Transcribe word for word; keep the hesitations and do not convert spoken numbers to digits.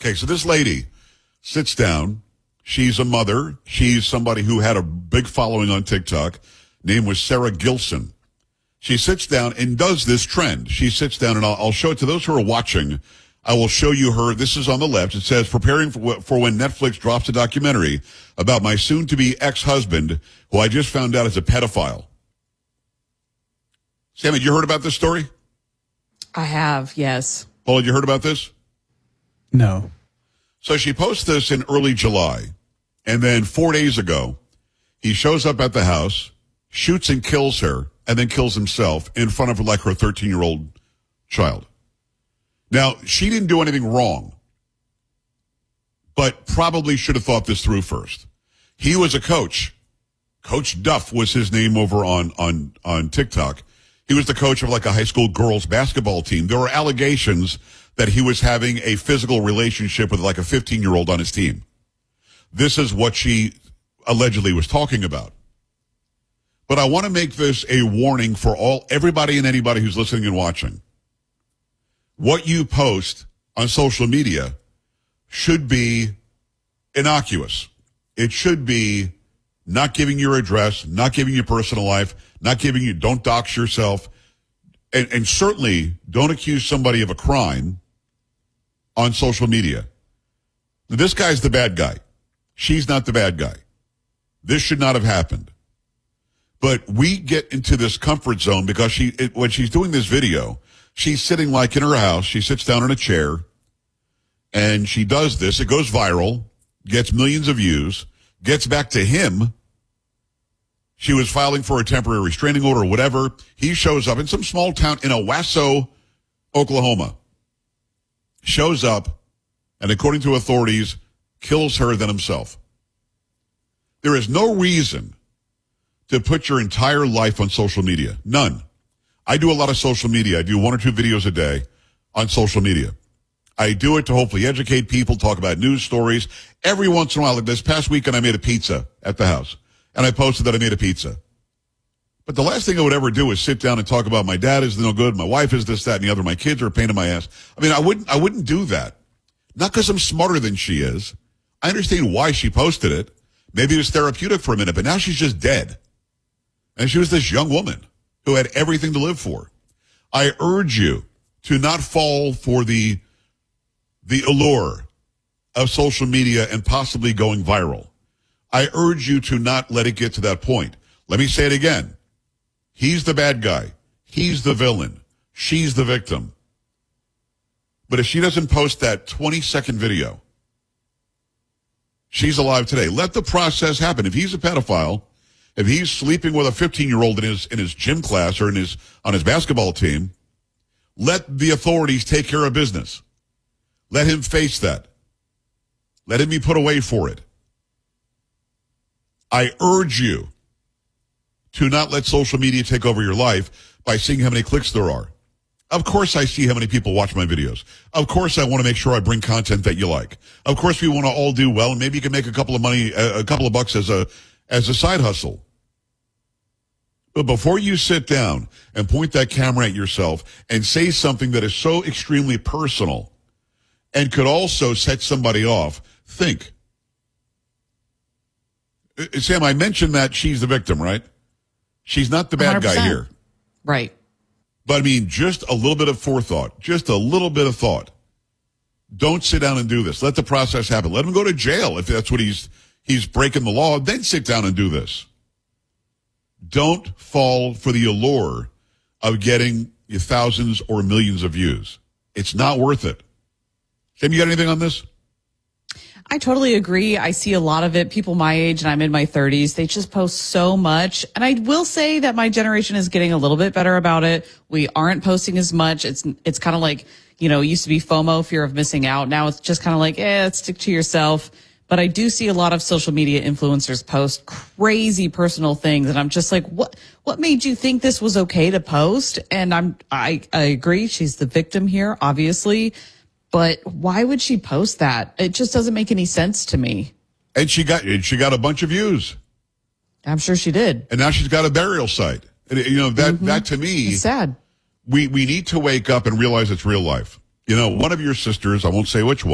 Okay, so this lady sits down. She's a mother. She's somebody who had a big following on TikTok. Name was Sarah Gilson. She sits down and does this trend. She sits down, and I'll, I'll show it to those who are watching. I will show you her. This is on the left. It says, preparing for, for when Netflix drops a documentary about my soon-to-be ex-husband, who I just found out is a pedophile. Sammy, you heard about this story? I have, yes. Paul, you heard about this? No. So she posts this in early July, and then four days ago, he shows up at the house, shoots and kills her, and then kills himself in front of like her thirteen-year-old child. Now, she didn't do anything wrong, but probably should have thought this through first. He was a coach. Coach Duff was his name over on, on, on TikTok. He was the coach of like a high school girls basketball team. There were allegations that he was having a physical relationship with like a fifteen-year-old on his team. This is what she allegedly was talking about. But I want to make this a warning for all, everybody and anybody who's listening and watching. What you post on social media should be innocuous. It should be not giving your address, not giving your personal life, not giving you, don't dox yourself, and, and certainly don't accuse somebody of a crime on social media. This guy's the bad guy. She's not the bad guy. This should not have happened. But we get into this comfort zone because she, it, when she's doing this video, she's sitting like in her house. She sits down in a chair and she does this. It goes viral, gets millions of views, gets back to him. She was filing for a temporary restraining order or whatever. He shows up in some small town in Owasso, Oklahoma. Shows up and, according to authorities, kills her than himself. There is no reason to put your entire life on social media. None. I do a lot of social media. I do one or two videos a day on social media. I do it to hopefully educate people, talk about news stories. Every once in a while, like this past weekend, I made a pizza at the house, and I posted that I made a pizza. But the last thing I would ever do is sit down and talk about my dad is no good, my wife is this, that, and the other, my kids are a pain in my ass. I mean, I wouldn't, I wouldn't do that. Not because I'm smarter than she is. I understand why she posted it. Maybe it was therapeutic for a minute, but now she's just dead. And she was this young woman who had everything to live for. I urge you to not fall for the, the allure of social media and possibly going viral. I urge you to not let it get to that point. Let me say it again. He's the bad guy. He's the villain. She's the victim. But if she doesn't post that twenty-second video, she's alive today. Let the process happen. If he's a pedophile, if he's sleeping with a fifteen-year-old in his in his gym class or in his on his basketball team, let the authorities take care of business. Let him face that. Let him be put away for it. I urge you to not let social media take over your life by seeing how many clicks there are. Of course I see how many people watch my videos. Of course I want to make sure I bring content that you like. Of course we want to all do well, and maybe you can make a couple of money, a couple of bucks as a as a side hustle. But before you sit down and point that camera at yourself and say something that is so extremely personal and could also set somebody off, think. Sam, I mentioned that she's the victim, right? She's not the bad one hundred percent. guy here. Right. But I mean, just a little bit of forethought, just a little bit of thought. Don't sit down and do this. Let the process happen. Let him go to jail if that's what he's, he's breaking the law. Then sit down and do this. Don't fall for the allure of getting thousands or millions of views. It's not worth it. Sam, you got anything on this? I totally agree. I see a lot of it. People my age, and I'm in my thirties, they just post so much. And I will say that my generation is getting a little bit better about it. We aren't posting as much. It's it's kind of like, you know, it used to be FOMO, fear of missing out. Now it's just kind of like, eh, stick to yourself. But I do see a lot of social media influencers post crazy personal things. And I'm just like, what what made you think this was okay to post? And I'm I, I agree. She's the victim here, obviously. But why would she post that? It just doesn't make any sense to me. And she got she got a bunch of views. I'm sure she did. And now she's got a burial site. And, you know, that, Mm-hmm. that to me, It's sad. we, we need to wake up and realize it's real life. You know, one of your sisters, I won't say which one,